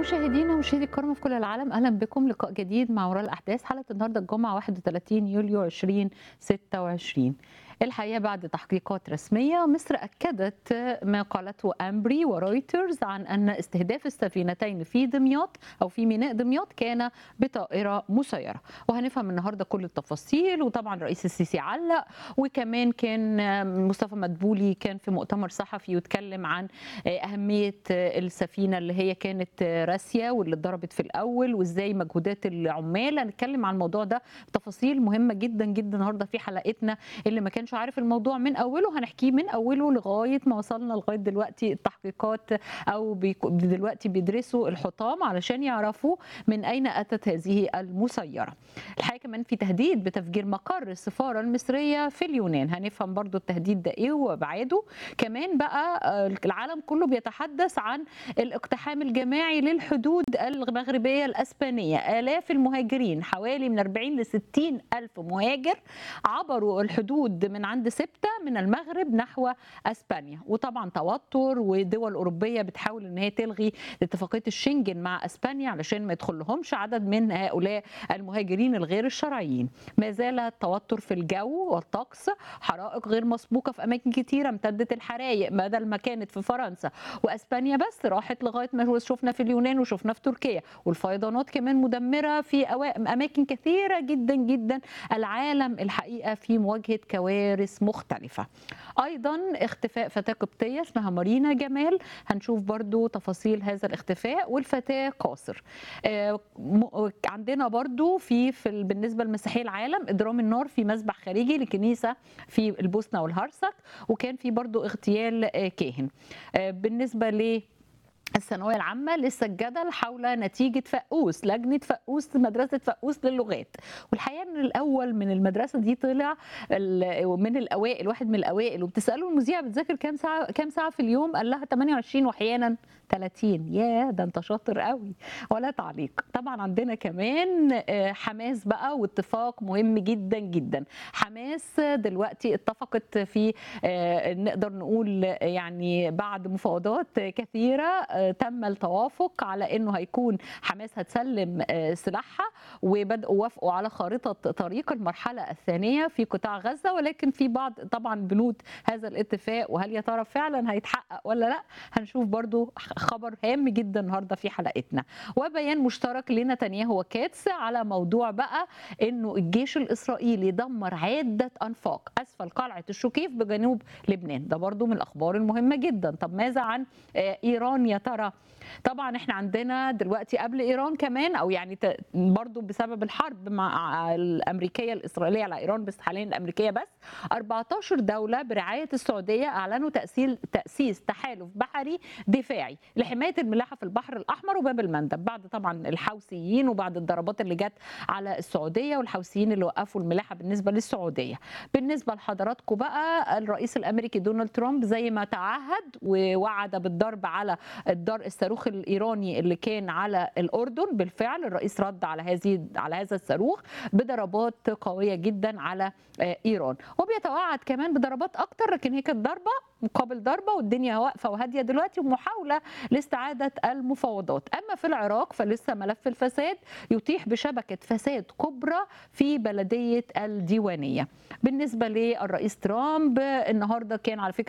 مشاهدينا ومشاهدي الكرام في كل العالم، اهلا بكم. لقاء جديد مع وراء الاحداث. حلقه النهارده الجمعه 31 يوليو 2026. الحقيقه بعد تحقيقات رسميه مصر اكدت ما قالته امبري ورويترز عن ان استهداف السفينتين في دمياط او في ميناء دمياط كان بطائره مسيره، وهنفهم النهارده كل التفاصيل. وطبعا الرئيس السيسي علق، وكمان كان مصطفى مدبولي كان في مؤتمر صحفي واتكلم عن اهميه السفينه اللي هي كانت راسيه واللي اتضربت في الاول، وازاي مجهودات العمال. هنتكلم عن الموضوع ده تفاصيل مهمه جدا جدا النهارده في حلقتنا. اللي ما كانش عارف الموضوع من اوله هنحكيه من اوله لغايه ما وصلنا لغايه دلوقتي التحقيقات، او دلوقتي بيدرسوا الحطام علشان يعرفوا من اين اتت هذه المسيره. الحقيقه كمان في تهديد بتفجير مقر السفاره المصريه في اليونان، هنفهم برضو التهديد ده ايه وابعاده. كمان بقى العالم كله بيتحدث عن الاقتحام الجماعي للحدود المغربيه الاسبانيه. الاف المهاجرين، حوالي من 40 ل 60 الف مهاجر عبروا الحدود من عند سبته من المغرب نحو اسبانيا. وطبعا توتر، ودول اوروبيه بتحاول ان هي تلغي اتفاقيه الشنجن مع اسبانيا علشان ما يدخلهمش عدد من هؤلاء المهاجرين الغير الشرعيين. ما زال التوتر في الجو والطقس، حرائق غير مسبوقه في اماكن كتيره، امتدت الحرائق بدل ما كانت في فرنسا واسبانيا بس راحت لغايه ما شفنا في اليونان وشفنا في تركيا، والفيضانات كمان مدمره في اماكن كثيره جدا جدا. العالم الحقيقه في مواجهه كوارث مختلفه. ايضا اختفاء فتاه قبطيه اسمها مارينا جمال، هنشوف برضو تفاصيل هذا الاختفاء. والفتاه قاصر. عندنا برضو بالنسبه لمسيحي العالم اضرام النار في مسبح خارجي لكنيسه في البوسنه والهرسك، وكان في برضو اغتيال كاهن. بالنسبه الثانويه العامه لسه الجدل حول نتيجه فقوس، لجنه فقوس مدرسه فقوس للغات. والحقيقه ان الاول من المدرسه دي طلع من الاوائل، واحد من الاوائل، وبتساله المذيعه بتذاكر كام ساعه في اليوم؟ قال لها 28 واحيانا 30. يا ده انت شاطر قوي. ولا تعليق. طبعا عندنا كمان حماس بقى، واتفاق مهم جدا جدا. حماس دلوقتي اتفقت في نقدر نقول يعني بعد مفاوضات كثيره تم التوافق على انه هيكون حماس هتسلم سلاحها، وبداوا وافقوا على خارطه طريق المرحله الثانيه في قطاع غزه. ولكن في بعض طبعا بنود هذا الاتفاق، وهل يا ترى فعلا هيتحقق ولا لا؟ هنشوف برضو خبر هام جدا النهارده في حلقتنا. وبيان مشترك لنتنياهو وكاتس على موضوع بقى انه الجيش الاسرائيلي دمر عده انفاق اسفل قلعه الشكيف بجنوب لبنان. ده برضو من الاخبار المهمه جدا. طب ماذا عن ايران يا ترى؟ طبعا احنا عندنا دلوقتي قبل ايران كمان، او يعني برضو بسبب الحرب مع الامريكيه الاسرائيليه على ايران، بس حاليا الامريكيه بس، 14 دوله برعايه السعوديه اعلنوا تاسيس تحالف بحري دفاعي لحمايه الملاحه في البحر الاحمر وباب المندب، بعد طبعا الحوثيين وبعد الضربات اللي جت على السعوديه والحوثيين اللي وقفوا الملاحه بالنسبه للسعوديه. بالنسبه لحضراتكم بقى، الرئيس الامريكي دونالد ترامب زي ما تعهد ووعد بالضرب على الصاروخ الايراني اللي كان على الاردن، بالفعل الرئيس رد على هذا الصاروخ بضربات قويه جدا على ايران، وبيتوعد كمان بضربات اكتر. لكن هي كانت ضربه مقابل ضربه، والدنيا واقفه وهاديه دلوقتي، ومحاوله لاستعاده المفاوضات. اما في العراق فلسه ملف الفساد يطيح بشبكه فساد كبرى في بلديه الديوانيه. بالنسبه للرئيس ترامب النهارده كان على فكره